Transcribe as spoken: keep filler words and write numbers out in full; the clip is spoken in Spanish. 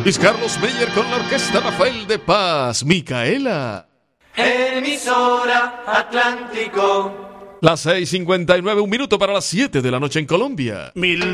Luis Carlos Meyer con la orquesta Rafael de Paz, Micaela. Emisora Atlántico. Las seis cincuenta y nueve, un minuto para las siete de la noche en Colombia. Mil